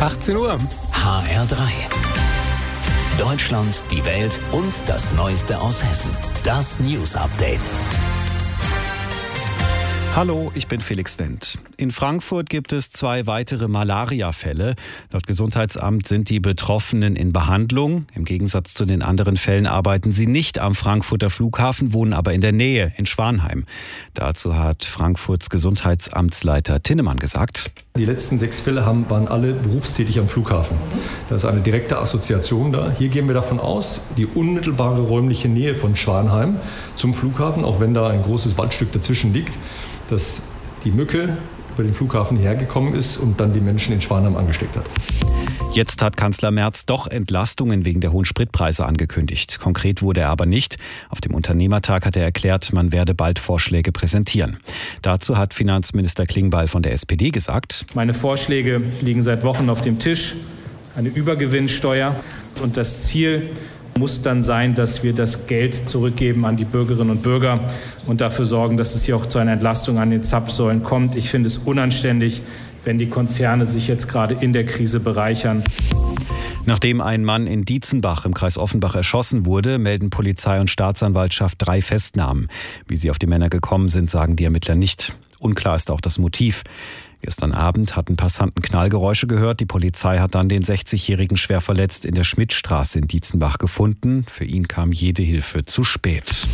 18 Uhr. HR3. Deutschland, die Welt und das Neueste aus Hessen. Das News Update. Hallo, ich bin Felix Wendt. In Frankfurt gibt es 2 weitere Malaria-Fälle. Laut Gesundheitsamt sind die Betroffenen in Behandlung. Im Gegensatz zu den anderen Fällen arbeiten sie nicht am Frankfurter Flughafen, wohnen aber in der Nähe, in Schwanheim. Dazu hat Frankfurts Gesundheitsamtsleiter Tinnemann gesagt: Die letzten 6 Fälle waren alle berufstätig am Flughafen. Da ist eine direkte Assoziation da. Hier gehen wir davon aus, die unmittelbare räumliche Nähe von Schwanheim zum Flughafen, auch wenn da ein großes Waldstück dazwischen liegt, dass die Mücke über den Flughafen hergekommen ist und dann die Menschen in Schwanheim angesteckt hat. Jetzt hat Kanzler Merz doch Entlastungen wegen der hohen Spritpreise angekündigt. Konkret wurde er aber nicht. Auf dem Unternehmertag hat er erklärt, man werde bald Vorschläge präsentieren. Dazu hat Finanzminister Klingbeil von der SPD gesagt: Meine Vorschläge liegen seit Wochen auf dem Tisch. Eine Übergewinnsteuer. Und das Ziel muss dann sein, dass wir das Geld zurückgeben an die Bürgerinnen und Bürger und dafür sorgen, dass es hier auch zu einer Entlastung an den Zapfsäulen kommt. Ich finde es unanständig, wenn die Konzerne sich jetzt gerade in der Krise bereichern. Nachdem ein Mann in Dietzenbach im Kreis Offenbach erschossen wurde, melden Polizei und Staatsanwaltschaft 3 Festnahmen. Wie sie auf die Männer gekommen sind, sagen die Ermittler nicht. Unklar ist auch das Motiv. Gestern Abend hatten Passanten Knallgeräusche gehört. Die Polizei hat dann den 60-Jährigen schwer verletzt in der Schmidtstraße in Dietzenbach gefunden. Für ihn kam jede Hilfe zu spät.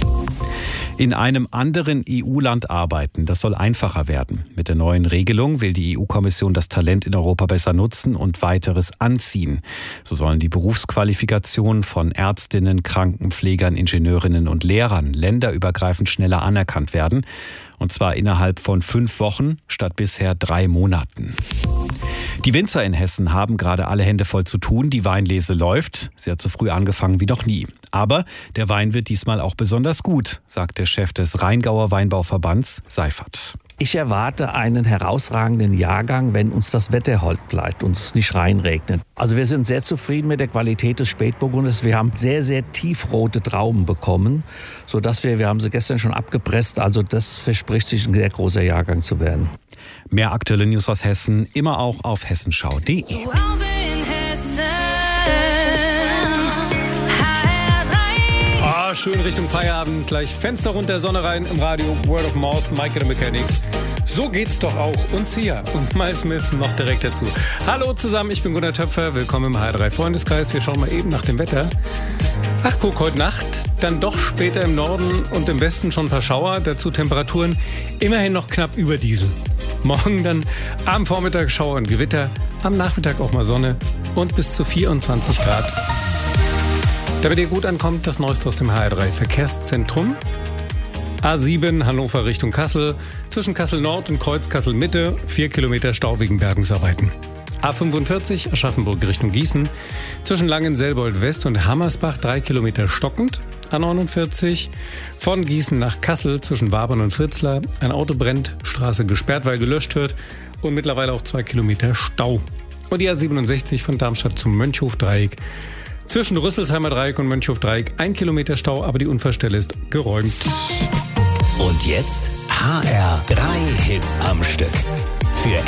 In einem anderen EU-Land arbeiten, das soll einfacher werden. Mit der neuen Regelung will die EU-Kommission das Talent in Europa besser nutzen und weiteres anziehen. So sollen die Berufsqualifikationen von Ärztinnen, Krankenpflegern, Ingenieurinnen und Lehrern länderübergreifend schneller anerkannt werden. Und zwar innerhalb von 5 Wochen statt bisher 3 Monaten. Die Winzer in Hessen haben gerade alle Hände voll zu tun. Die Weinlese läuft. Sie hat so früh angefangen wie noch nie. Aber der Wein wird diesmal auch besonders gut, sagt der Chef des Rheingauer Weinbauverbands, Seifert. Ich erwarte einen herausragenden Jahrgang, wenn uns das Wetter hold bleibt und es nicht reinregnet. Also wir sind sehr zufrieden mit der Qualität des Spätburgunders. Wir haben sehr, sehr tiefrote Trauben bekommen, sodass wir haben sie gestern schon abgepresst. Also das verspricht sich ein sehr großer Jahrgang zu werden. Mehr aktuelle News aus Hessen, immer auch auf hessenschau.de. Schön Richtung Feierabend, gleich Fenster runter, Sonne rein im Radio, Word of Mouth, Mike the Mechanics. So geht's doch auch. Und Sia und Miles Smith noch direkt dazu. Hallo zusammen, ich bin Gunnar Töpfer, willkommen im HR3 Freundeskreis. Wir schauen mal eben nach dem Wetter. Ach guck, heute Nacht, dann doch später im Norden und im Westen schon ein paar Schauer, dazu Temperaturen immerhin noch knapp über Diesel. Morgen dann am Vormittag Schauer und Gewitter, am Nachmittag auch mal Sonne und bis zu 24 Grad. Damit ihr gut ankommt, das Neueste aus dem HR3 Verkehrszentrum. A7 Hannover Richtung Kassel, zwischen Kassel Nord und Kreuz Kassel Mitte, 4 Kilometer Stau wegen Bergungsarbeiten. A45 Aschaffenburg Richtung Gießen, zwischen Langenselbold West und Hammersbach 3 Kilometer stockend. A49 von Gießen nach Kassel zwischen Wabern und Fritzlar. Ein Auto brennt, Straße gesperrt, weil gelöscht wird und mittlerweile auch 2 Kilometer Stau. Und die A67 von Darmstadt zum Mönchhof-Dreieck. Zwischen Rüsselsheimer Dreieck und Mönchhof-Dreieck 1 Kilometer Stau, aber die Unfallstelle ist geräumt. Und jetzt HR3 Hits am Stück.